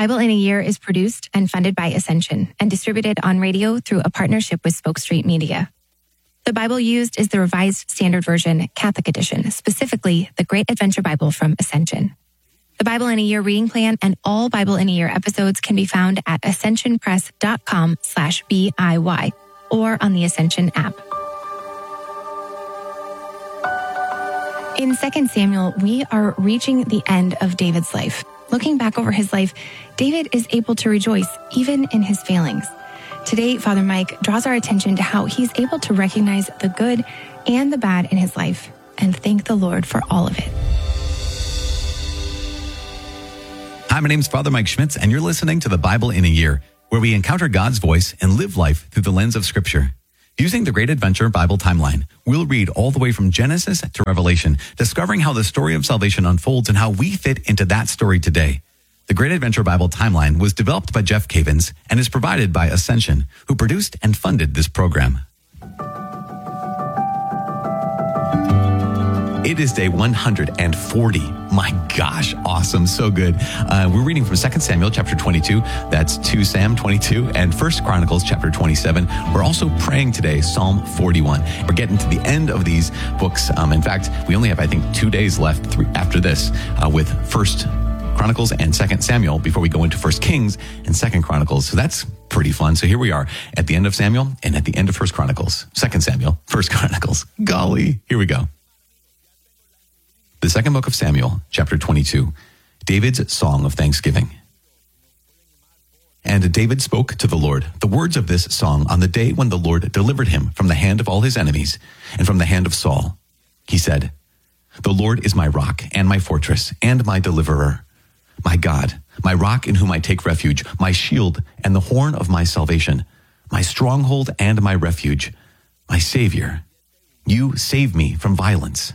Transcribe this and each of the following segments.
Bible in a Year is produced and funded by Ascension and distributed on radio through a partnership with Spoke Street Media. The Bible used is the Revised Standard Version Catholic Edition, specifically the Great Adventure Bible from Ascension. The Bible in a Year reading plan and all Bible in a Year episodes can be found at ascensionpress.com/BIY or on the Ascension app. In 2 Samuel, we are reaching the end of David's life. Looking back over his life, David is able to rejoice even in his failings. Today, Father Mike draws our attention to how he's able to recognize the good and the bad in his life and thank the Lord for all of it. Hi, my name is Father Mike Schmitz, and you're listening to the Bible in a Year, where we encounter God's voice and live life through the lens of Scripture. Using the Great Adventure Bible timeline, we'll read all the way from Genesis to Revelation, discovering how the story of salvation unfolds and how we fit into that story today. The Great Adventure Bible timeline was developed by Jeff Cavins and is provided by Ascension, who produced and funded this program. It is day 140. My gosh, awesome, so good. We're reading from 2 Samuel chapter 22. That's 2 Sam 22 and 1 Chronicles chapter 27. We're also praying today Psalm 41. We're getting to the end of these books. In fact, we only have, I think, 2 days left after this with 1 Chronicles and 2 Samuel before we go into 1 Kings and 2 Chronicles. So that's pretty fun. So here we are at the end of Samuel and at the end of 1 Chronicles. 2 Samuel, 1 Chronicles. Golly, here we go. The second book of Samuel, chapter 22, David's Song of Thanksgiving. And David spoke to the Lord the words of this song on the day when the Lord delivered him from the hand of all his enemies and from the hand of Saul. He said, "The Lord is my rock and my fortress and my deliverer, my God, my rock in whom I take refuge, my shield and the horn of my salvation, my stronghold and my refuge, my Savior. You save me from violence.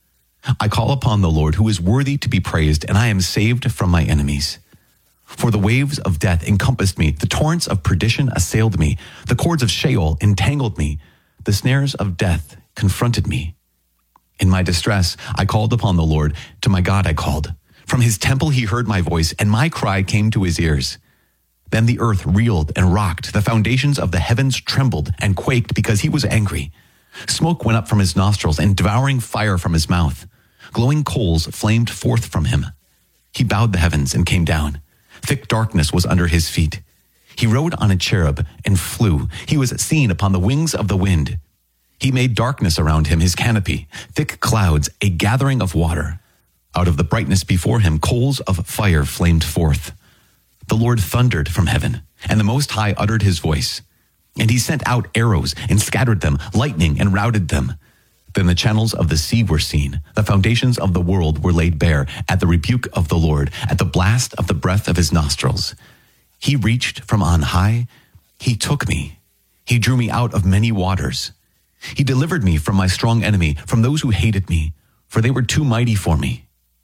I call upon the Lord who is worthy to be praised, and I am saved from my enemies. For the waves of death encompassed me, the torrents of perdition assailed me, the cords of Sheol entangled me, the snares of death confronted me. In my distress, I called upon the Lord, to my God I called. From his temple he heard my voice, and my cry came to his ears. Then the earth reeled and rocked, the foundations of the heavens trembled and quaked because he was angry. Smoke went up from his nostrils and devouring fire from his mouth. Glowing coals flamed forth from him. He bowed the heavens and came down. Thick darkness was under his feet. He rode on a cherub and flew. He was seen upon the wings of the wind. He made darkness around him his canopy, thick clouds, a gathering of water. Out of the brightness before him, coals of fire flamed forth. The Lord thundered from heaven, and the Most High uttered his voice. And he sent out arrows and scattered them, lightning and routed them. Then the channels of the sea were seen. The foundations of the world were laid bare at the rebuke of the Lord, at the blast of the breath of his nostrils. He reached from on high. He took me. He drew me out of many waters. He delivered me from my strong enemy, from those who hated me, for they were too mighty for me.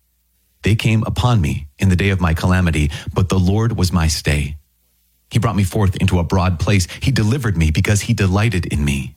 They came upon me in the day of my calamity, but the Lord was my stay. He brought me forth into a broad place. He delivered me because he delighted in me.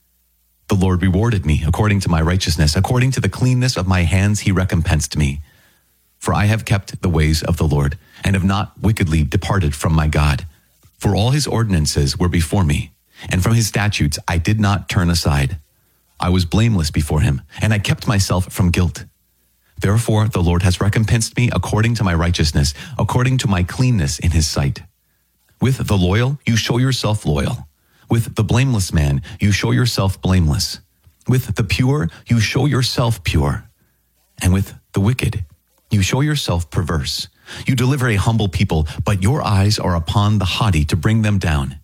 The Lord rewarded me according to my righteousness. According to the cleanness of my hands, he recompensed me. For I have kept the ways of the Lord and have not wickedly departed from my God. For all his ordinances were before me, and from his statutes I did not turn aside. I was blameless before him, and I kept myself from guilt. Therefore the Lord has recompensed me according to my righteousness, according to my cleanness in his sight. With the loyal, you show yourself loyal. With the blameless man, you show yourself blameless. With the pure, you show yourself pure. And with the wicked, you show yourself perverse. You deliver a humble people, but your eyes are upon the haughty to bring them down.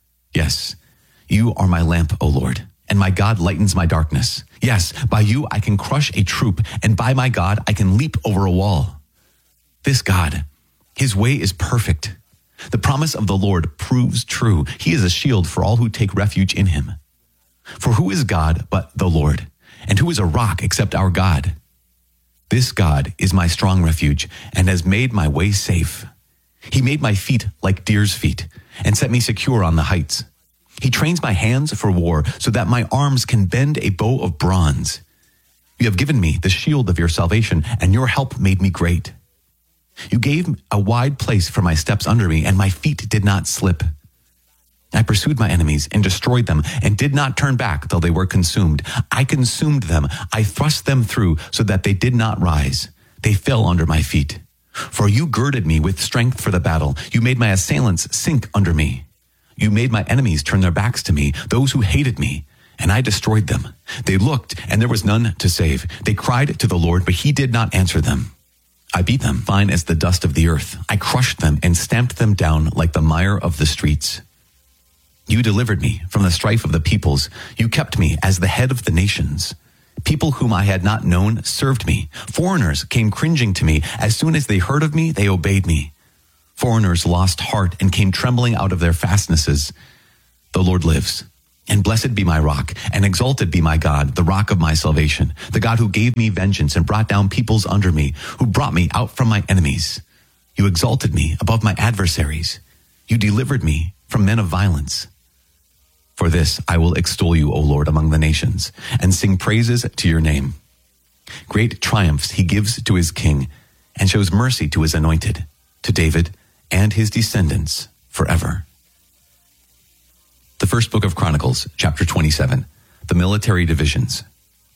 Yes, you are my lamp, O Lord, and my God lightens my darkness. Yes, by you I can crush a troop, and by my God I can leap over a wall. This God, his way is perfect. The promise of the Lord proves true. He is a shield for all who take refuge in him. For who is God but the Lord? And who is a rock except our God? This God is my strong refuge and has made my way safe. He made my feet like deer's feet and set me secure on the heights. He trains my hands for war so that my arms can bend a bow of bronze. You have given me the shield of your salvation, and your help made me great. You gave a wide place for my steps under me, and my feet did not slip. I pursued my enemies and destroyed them, and did not turn back till they were consumed. I consumed them. I thrust them through so that they did not rise. They fell under my feet. For you girded me with strength for the battle. You made my assailants sink under me. You made my enemies turn their backs to me, those who hated me, and I destroyed them. They looked, and there was none to save. They cried to the Lord, but he did not answer them. I beat them fine as the dust of the earth. I crushed them and stamped them down like the mire of the streets. You delivered me from the strife of the peoples. You kept me as the head of the nations. People whom I had not known served me. Foreigners came cringing to me. As soon as they heard of me, they obeyed me. Foreigners lost heart and came trembling out of their fastnesses. The Lord lives. And blessed be my rock, and exalted be my God, the rock of my salvation, the God who gave me vengeance and brought down peoples under me, who brought me out from my enemies. You exalted me above my adversaries. You delivered me from men of violence. For this I will extol you, O Lord, among the nations, and sing praises to your name. Great triumphs he gives to his king, and shows mercy to his anointed, to David and his descendants forever. The first book of Chronicles, chapter 27, the military divisions.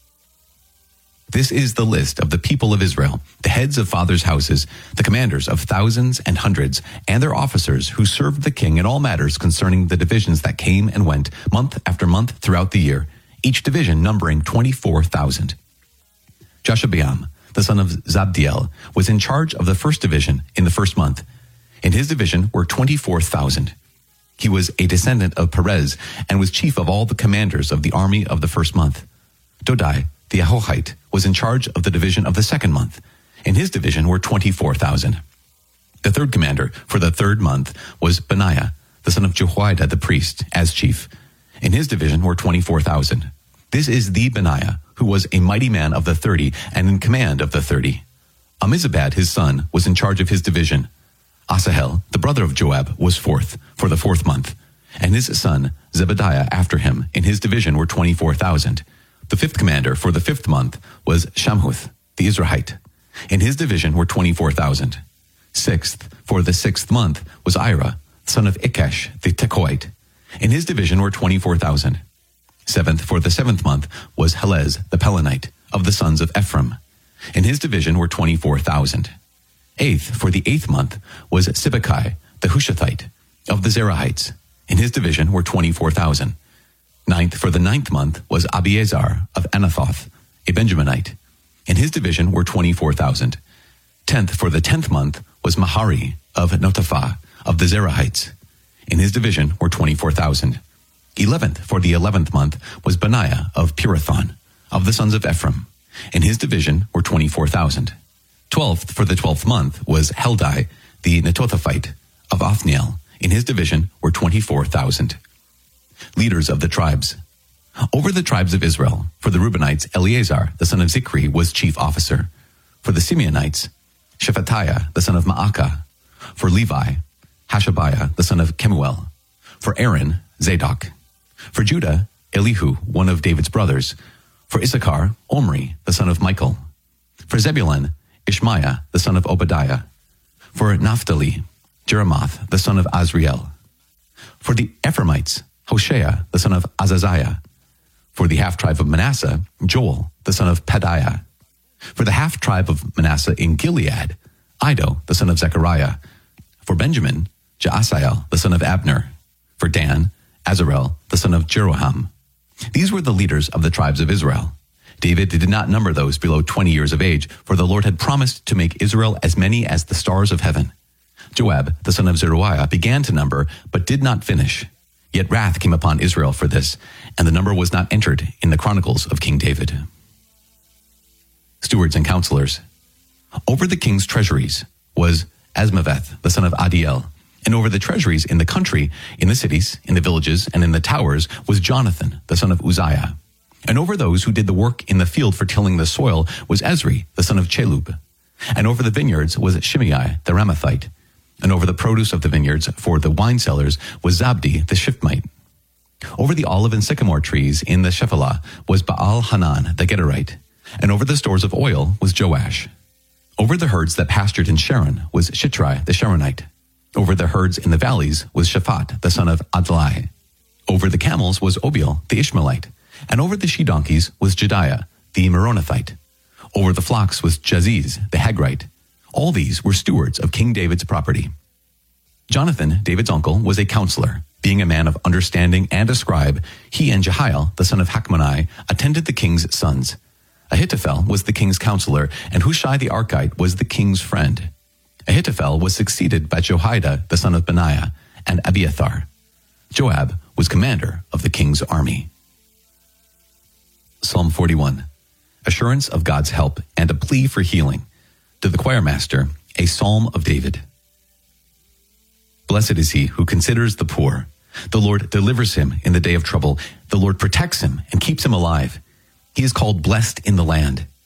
This is the list of the people of Israel, the heads of fathers' houses, the commanders of thousands and hundreds, and their officers who served the king in all matters concerning the divisions that came and went month after month throughout the year, each division numbering 24,000. Jashobeam, the son of Zabdiel, was in charge of the first division in the first month. In his division were 24,000. He was a descendant of Perez and was chief of all the commanders of the army of the first month. Dodai, the Ahohite, was in charge of the division of the second month. In his division were 24,000. The third commander for the third month was Benaiah, the son of Jehoiada the priest, as chief. In his division were 24,000. This is the Benaiah, who was a mighty man of the 30 and in command of the 30. Amizabad, his son, was in charge of his division. Asahel, the brother of Joab, was fourth for the fourth month, and his son Zebediah after him. In his division were 24,000. The fifth commander for the fifth month was Shamhuth, the Israelite. In his division were 24,000. Sixth for the sixth month was Ira, son of Ikesh, the Tekoite. In his division were 24,000. Seventh for the seventh month was Helez, the Pelonite, of the sons of Ephraim. In his division were 24,000. Eighth for the eighth month was Sibbecai, the Hushathite, of the Zerahites. In his division were 24,000. Ninth for the ninth month was Abiezer of Anathoth, a Benjaminite. In his division were 24,000. 10th for the 10th month was Mahari of Notapha, of the Zerahites. In his division were 24,000. 11th for the 11th month was Benaiah of Pirathon, of the sons of Ephraim. In his division were 24,000. 12th for the 12th month was Heldai, the Netophathite, of Othniel. In his division were 24,000. Leaders of the tribes. Over the tribes of Israel, for the Reubenites, Eleazar, the son of Zikri, was chief officer. For the Simeonites, Shephatiah, the son of Maacah. For Levi, Hashabiah, the son of Kemuel. For Aaron, Zadok. For Judah, Elihu, one of David's brothers. For Issachar, Omri, the son of Michael. For Zebulun, Ishmaiah, the son of Obadiah. For Naphtali, Jeremoth, the son of Azriel. For the Ephraimites, Hoshea, the son of Azaziah. For the half-tribe of Manasseh, Joel, the son of Pedaiah. For the half-tribe of Manasseh in Gilead, Iddo, the son of Zechariah. For Benjamin, Jaasiel, the son of Abner. For Dan, Azarel, the son of Jeroham. These were the leaders of the tribes of Israel. David did not number those below 20 years of age, for the Lord had promised to make Israel as many as the stars of heaven. Joab, the son of Zeruiah, began to number, but did not finish. Yet wrath came upon Israel for this, and the number was not entered in the chronicles of King David. Stewards and counselors. Over the king's treasuries was Asmaveth, the son of Adiel, and over the treasuries in the country, in the cities, in the villages, and in the towers was Jonathan, the son of Uzziah. And over those who did the work in the field for tilling the soil was Ezri, the son of Chelub. And over the vineyards was Shimei, the Ramathite. And over the produce of the vineyards for the wine cellars was Zabdi, the Shifmite. Over the olive and sycamore trees in the Shephelah was Baal Hanan, the Gederite. And over the stores of oil was Joash. Over the herds that pastured in Sharon was Shitrai the Sharonite. Over the herds in the valleys was Shaphat the son of Adlai. Over the camels was Obiel the Ishmaelite. And over the she-donkeys was Jediah the Meronothite. Over the flocks was Jaziz the Hagrite. All these were stewards of King David's property. Jonathan, David's uncle, was a counselor. Being a man of understanding and a scribe, he and Jehiel, the son of Hachmoni, attended the king's sons. Ahithophel was the king's counselor, and Hushai the Archite was the king's friend. Ahithophel was succeeded by Jehoiada, the son of Benaiah, and Abiathar. Joab was commander of the king's army. Psalm 41. Assurance of God's help and a plea for healing. To the choir master, a psalm of David. Blessed is he who considers the poor. The Lord delivers him in the day of trouble. The Lord protects him and keeps him alive. He is called blessed in the land.